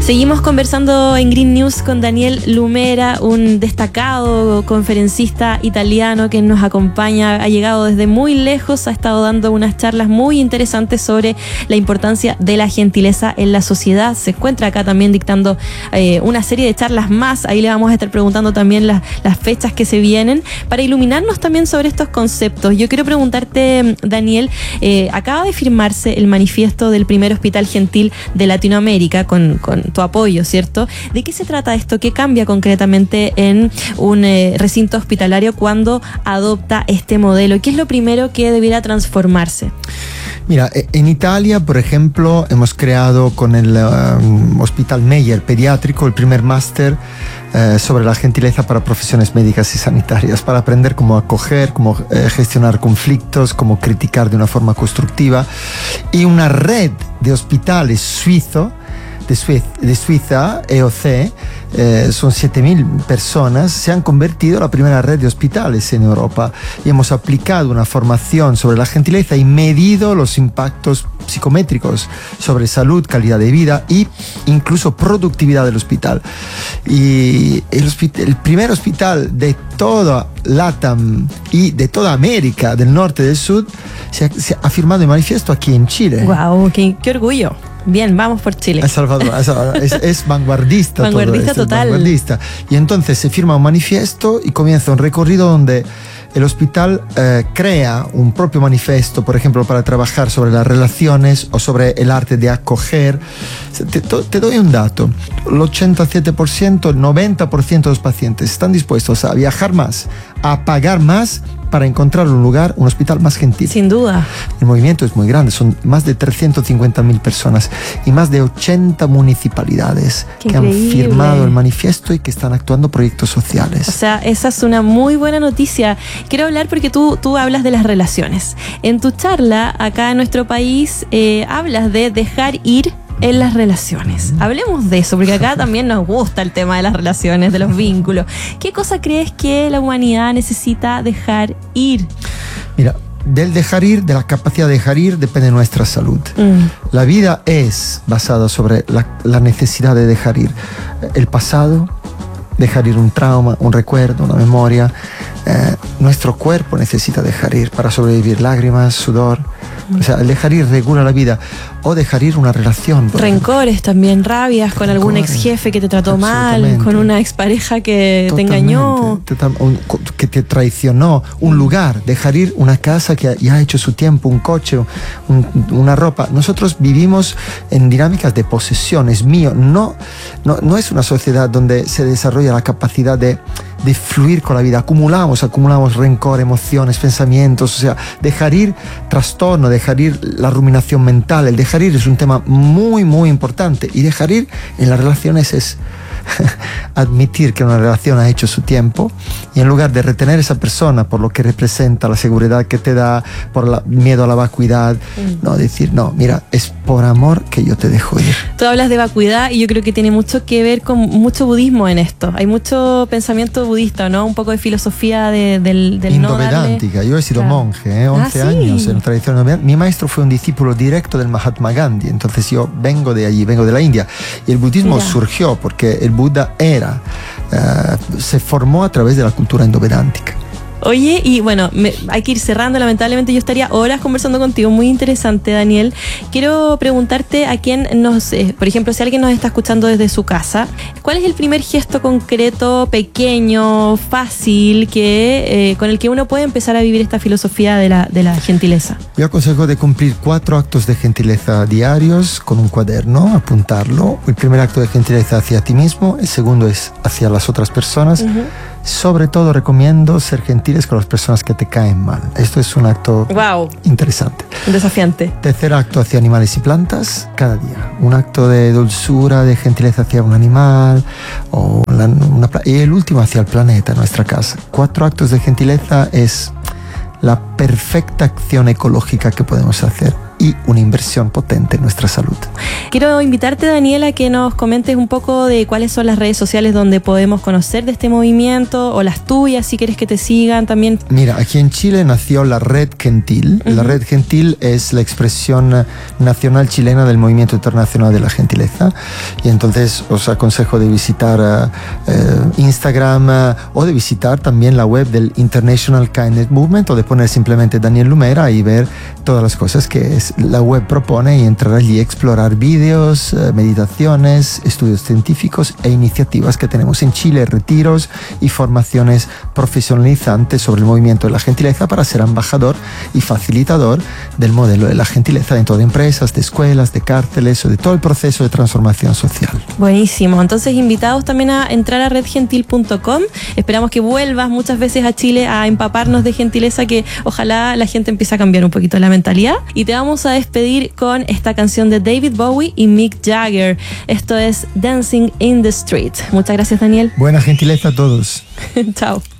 Seguimos conversando en Green News con Daniel Lumera, un destacado conferencista italiano que nos acompaña, ha llegado desde muy lejos, ha estado dando unas charlas muy interesantes sobre la importancia de la gentileza en la sociedad. Se encuentra acá también dictando una serie de charlas más, ahí le vamos a estar preguntando también las fechas que se vienen, para iluminarnos también sobre estos conceptos. Yo quiero preguntarte, Daniel, acaba de firmarse el manifiesto del primer hospital gentil de Latinoamérica con tu apoyo, ¿cierto? ¿De qué se trata esto? ¿Qué cambia concretamente en un recinto hospitalario cuando adopta este modelo? ¿Qué es lo primero que debiera transformarse? Mira, en Italia, por ejemplo, hemos creado con el Hospital Meyer pediátrico el primer máster sobre la gentileza para profesiones médicas y sanitarias, para aprender cómo acoger, cómo gestionar conflictos, cómo criticar de una forma constructiva, y una red de hospitales de Suiza, EOC, son 7.000 personas, se han convertido en la primera red de hospitales en Europa, y hemos aplicado una formación sobre la gentileza y medido los impactos psicométricos sobre salud, calidad de vida e incluso productividad del hospital. Y el primer hospital de toda LATAM y de toda América del norte y del sur se ha firmado el manifiesto aquí en Chile. ¡Wow! ¡Qué orgullo! Bien, vamos por Chile. El Salvador es vanguardista. Vanguardista todo esto, total. Vanguardista. Y entonces se firma un manifiesto y comienza un recorrido donde el hospital crea un propio manifiesto, por ejemplo, para trabajar sobre las relaciones o sobre el arte de acoger. Te doy un dato. El 87%, el 90% de los pacientes están dispuestos a viajar más, a pagar más para encontrar un lugar, un hospital más gentil. Sin duda. El movimiento es muy grande, son más de 350.000 personas y más de 80 municipalidades que han firmado el manifiesto y que están actuando proyectos sociales. O sea, esa es una muy buena noticia. Quiero hablar porque tú hablas de las relaciones. En tu charla, acá en nuestro país, hablas de dejar ir en las relaciones. Hablemos de eso, porque acá también nos gusta el tema de las relaciones, de los vínculos. ¿Qué cosa crees que la humanidad necesita dejar ir? Mira, del dejar ir, de la capacidad de dejar ir, depende de nuestra salud. La vida es basada sobre la necesidad de dejar ir el pasado, dejar ir un trauma, un recuerdo, una memoria. Nuestro cuerpo necesita dejar ir para sobrevivir lágrimas, sudor. O sea, el dejar ir regula la vida. O dejar ir una relación. Rencores también, rabias con algún ex jefe que te trató mal, con una expareja que te engañó. Que te traicionó. Un lugar, dejar ir una casa que ya ha hecho su tiempo, un coche, una ropa. Nosotros vivimos en dinámicas de posesión, es mío. No es una sociedad donde se desarrolla la capacidad de fluir con la vida. Acumulamos rencor, emociones, pensamientos. O sea, dejar ir trastorno, dejar ir la ruminación mental. El dejar ir es un tema muy, muy importante. Y dejar ir en las relaciones es admitir que una relación ha hecho su tiempo, y en lugar de retener a esa persona por lo que representa, la seguridad que te da, por el miedo a la vacuidad, no, decir, no, mira, es por amor que yo te dejo ir. Tú hablas de vacuidad y yo creo que tiene mucho que ver con mucho budismo en esto. Hay mucho pensamiento budista, ¿no? Un poco de filosofía del indovedántica. Yo he sido monje, 11 años en la tradición indovedántica. Mi maestro fue un discípulo directo del Mahatma Gandhi, entonces yo vengo de allí, vengo de la India, y el budismo surgió porque el Buda se formó a través de la cultura indovedántica. Oye, y bueno, hay que ir cerrando, lamentablemente yo estaría horas conversando contigo, muy interesante, Daniel. Quiero preguntarte a quién por ejemplo, si alguien nos está escuchando desde su casa, ¿cuál es el primer gesto concreto, pequeño, fácil, con el que uno puede empezar a vivir esta filosofía de la gentileza? Yo aconsejo de cumplir 4 actos de gentileza diarios con un cuaderno, apuntarlo. El primer acto de gentileza hacia ti mismo, el segundo es hacia las otras personas. Sobre todo recomiendo ser gentiles con las personas que te caen mal. Esto es un acto interesante. Desafiante. Tercer acto hacia animales y plantas, cada día. Un acto de dulzura, de gentileza hacia un animal. Y el último hacia el planeta, nuestra casa. 4 actos de gentileza es la perfecta acción ecológica que podemos hacer. y una inversión potente en nuestra salud. Quiero invitarte, Daniel, a que nos comentes un poco de cuáles son las redes sociales donde podemos conocer de este movimiento, o las tuyas, si quieres que te sigan también. Mira, aquí en Chile nació la Red Gentil. La Red Gentil es la expresión nacional chilena del Movimiento Internacional de la Gentileza, y entonces os aconsejo de visitar Instagram o de visitar también la web del International Kindness Movement, o de poner simplemente Daniel Lumera y ver todas las cosas que la web propone, y entrar allí, explorar vídeos, meditaciones, estudios científicos e iniciativas que tenemos en Chile, retiros y formaciones profesionalizantes sobre el movimiento de la gentileza, para ser embajador y facilitador del modelo de la gentileza dentro de empresas, de escuelas, de cárceles o de todo el proceso de transformación social. Buenísimo, entonces invitados también a entrar a redgentil.com. Esperamos que vuelvas muchas veces a Chile a empaparnos de gentileza, que ojalá la gente empiece a cambiar un poquito la mentalidad. Y te vamos a despedir con esta canción de David Bowie y Mick Jagger. Esto es Dancing in the Street. Muchas gracias, Daniel. Buena gentileza a todos. Chao.